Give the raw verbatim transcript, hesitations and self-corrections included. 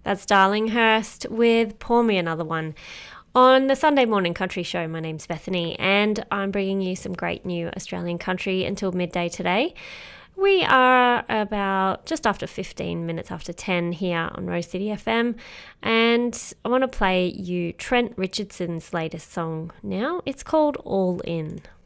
That's Darlinghurst with Pour Me Another One. On the Sunday Morning Country Show, my name's Bethany, and I'm bringing you some great new Australian country until midday today. We are about just after fifteen minutes after ten here on Rose City F M, and I want to play you Trent Richardson's latest song now. It's called All In.